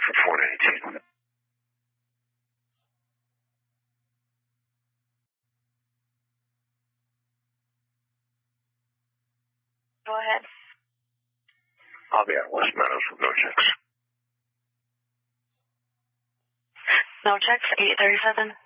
for 419. Go ahead. I'll be at West Meadows with no checks. No checks, 837.